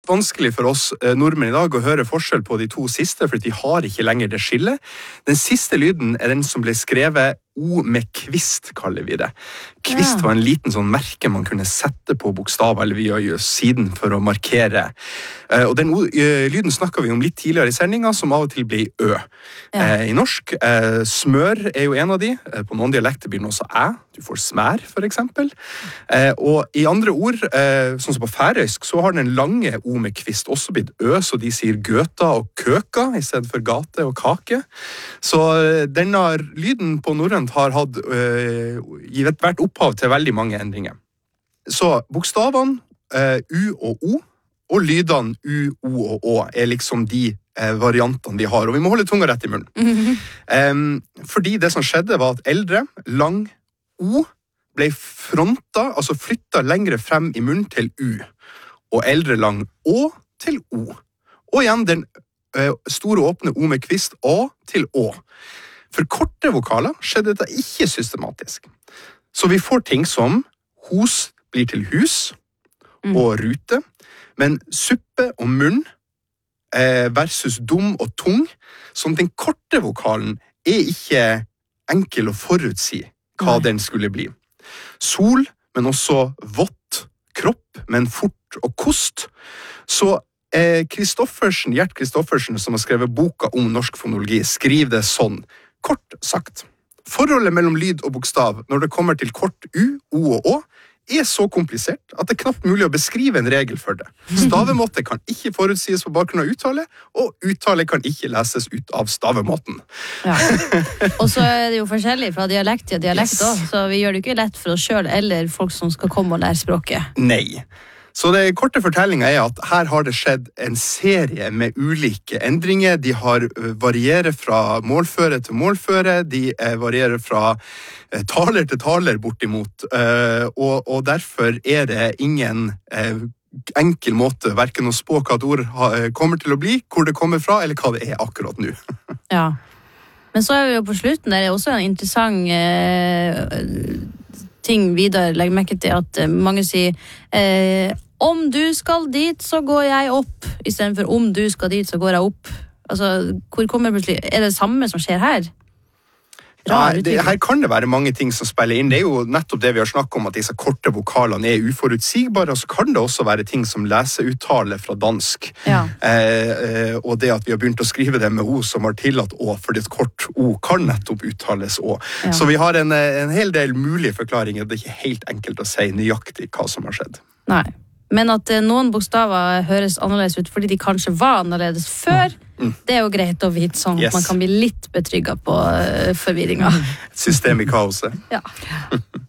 vanskelig for oss nordmenn I dag å høre forskjell på de to siste, for vi har ikke lenger det skillet. Den siste lyden den som ble skrevet O med kvist, kaller vi det. Kvist var en liten sånn merke man kunne sette på bokstaver, eller vi gjør jo siden for å markere. Og den lyden snakket vi om litt tidligere I sendingen, som av og til blir ø. I norsk, smør jo en av de. På noen dialekter blir den også æ. Du får smær, for eksempel. Og I andre ord, sånn som på færøysk, så har den lange O med kvist også blitt ø, så de sier gøta og køka, I stedet for gate og kake. Så denne lyden på norrønt har vært opphav til veldig mange endringer. Så bokstavene U og O, og lydene U, O og Å liksom de variantene vi har, og vi må holde tunga rett I munnen. Fordi det som skjedde var at eldre, lang O ble fronta, altså flyttet lengre frem I munnen til U, og eldre lang Å til O. Og igjen den store åpne O med kvist A til Å. For korte vokaler skjedde dette ikke systematisk. Så vi får ting som hos blir til hus og rute, men suppe og munn versus dum og tung, som den korte vokalen ikke enkel å forutsi hva den skulle bli. Sol, men også vått, kropp, men fort og kost. Så Gjert Kristoffersen, som har skrevet boka om norsk fonologi, skriver det sånn. Kort sagt, forholdet mellom lyd og bokstav når det kommer til kort U, O og Å så komplisert at det knapt mulig å beskrive en regel for det. Stavemåte kan ikke forutsies på bakgrunn av uttale, og uttale kan ikke leses ut av stavemåten. Ja. Og så det jo forskjellig fra dialekt til dialekt også, så vi gjør det ikke lett for oss selv eller folk som skal komme og lære språket. Nei. Så det korte fortellingen at her har det skjedd en serie med ulike endringer. De har varierer fra målføre til målføre, de varierer fra taler til taler bortimot, og derfor det ingen enkel måte hverken å spå hva et ord kommer til å bli, hvor det kommer fra, eller hva det akkurat nå. Ja, men så vi jo på slutten, det også en interessant ting videre, legg merke til at mange sier om du skal dit, så går jeg opp, I stedet for om du skal dit, så går jeg opp. Altså, hvor kommer plutselig? Det samme som skjer her? Ja, her kan det være mange ting som spiller inn. Det jo nettopp det vi har snakket om, at disse korte vokalene uforutsigbare, og så kan det også være ting som leseuttale fra dansk. Ja. Og det at vi har begynt å skrive det med O som har tillatt Å, fordi et kort O kan nettopp uttales Å. Ja. Så vi har en hel del mulige forklaringer. Det ikke helt enkelt å si nøyaktig hva som har skjedd. Nei. Men at noen bokstaver høres annerledes ut fordi de kanskje var annerledes før, det jo greit å vite sånn at man kan bli litt betrygget på forvirringen. System I kaoset. Ja.